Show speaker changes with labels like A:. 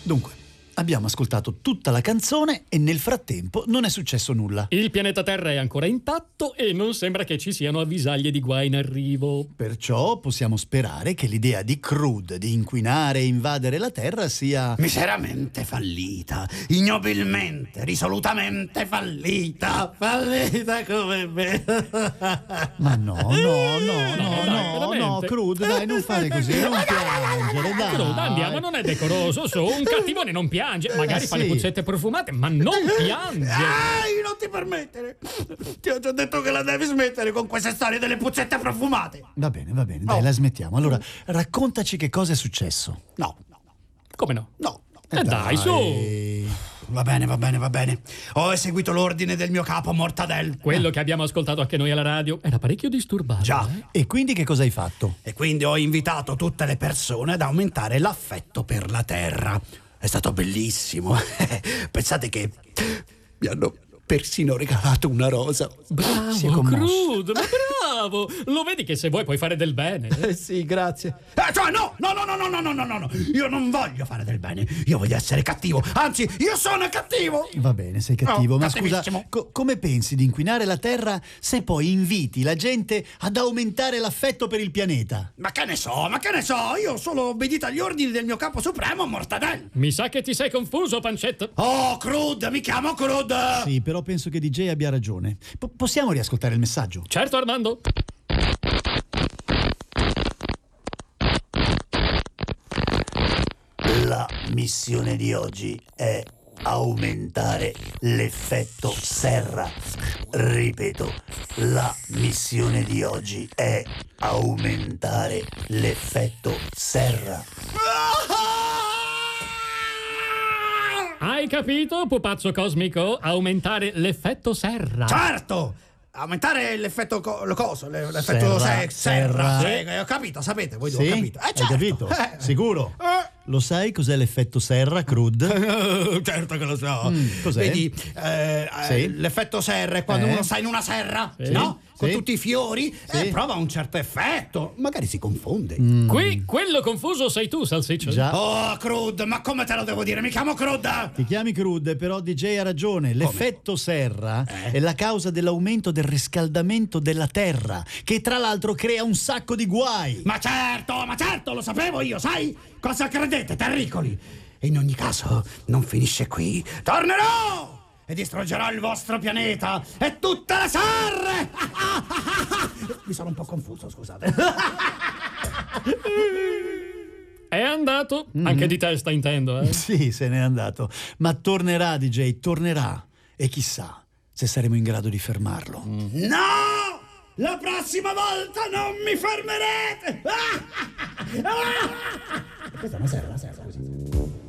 A: Dunque, abbiamo ascoltato tutta la canzone e nel frattempo non è successo nulla.
B: Il pianeta Terra è ancora intatto e non sembra che ci siano avvisaglie di guai in arrivo.
A: Perciò possiamo sperare che l'idea di Crude di inquinare e invadere la Terra sia
C: miseramente fallita, ignobilmente, risolutamente fallita come me.
A: Ma no, Crude, dai, non fare così, non piangere, dai.
B: Crude, andiamo, non è decoroso, su, un cattivone non piange. Magari fa le puzzette profumate, ma non piange.
C: Non ti permettere. Ti ho già detto che la devi smettere con queste storie delle puzzette profumate.
A: Va bene, dai, la smettiamo. Allora, raccontaci che cosa è successo.
C: No.
B: Come no?
C: No.
B: Dai, su.
C: Va bene. Ho eseguito l'ordine del mio capo Mortadel.
B: Quello che abbiamo ascoltato anche noi alla radio era parecchio disturbato.
C: Già.
A: E quindi che cosa hai fatto?
C: E quindi ho invitato tutte le persone ad aumentare l'affetto per la terra. È stato bellissimo. Pensate che mi hanno persino regalato una rosa.
A: Si è
B: Bravo,
A: commosso.
B: Crude, ma bravo. Lo vedi che se vuoi puoi fare del bene.
A: Sì, grazie.
C: No. Io non voglio fare del bene. Io voglio essere cattivo. Anzi, io sono cattivo.
A: Va bene, sei cattivo, ma scusa,
C: cattivissimo.
A: come pensi di inquinare la Terra se poi inviti la gente ad aumentare l'affetto per il pianeta?
C: Ma che ne so? Io ho solo obbedito agli ordini del mio capo supremo Mortadel.
B: Mi sa che ti sei confuso, pancetta.
C: Oh, Crude, mi chiamo Crude.
A: Sì, però penso che DJ abbia ragione. Possiamo riascoltare il messaggio?
B: Certo, Armando.
D: La missione di oggi è aumentare l'effetto serra. Ripeto, la missione di oggi è aumentare l'effetto serra.
B: Hai capito, pupazzo cosmico? Aumentare l'effetto serra.
C: Certo! Aumentare l'effetto l'effetto serra.
A: Serra.
C: Sì, ho capito, sapete, voi
A: Sì?
C: due ho capito.
A: Hai
C: Certo.
A: capito? Sicuro? Lo sai cos'è l'effetto serra, Crude?
C: Certo che lo so.
A: Cos'è?
C: Vedi,
A: Sì.
C: l'effetto serra è quando uno sta in una serra,
A: Sì.
C: no? Con
A: Sì.
C: tutti i fiori,
A: Sì.
C: prova un certo effetto. Magari si confonde.
B: Qui, quello confuso sei tu, salsiccio.
A: Già.
C: Oh, Crude, ma come te lo devo dire? Mi chiamo Crude.
A: Ti chiami Crude, però DJ ha ragione. L'effetto serra è la causa dell'aumento del riscaldamento della Terra, che tra l'altro crea un sacco di guai.
C: Ma certo, lo sapevo io, sai? Cosa credete, terricoli? E in ogni caso, non finisce qui. Tornerò! E distruggerò il vostro pianeta e tutte le serre! Mi sono un po' confuso, scusate.
B: È andato. Anche di testa intendo, eh.
A: Sì, se n'è andato. Ma tornerà, DJ, tornerà. E chissà se saremo in grado di fermarlo.
C: No! La prossima volta non mi fermerete! Questa è una serra, così.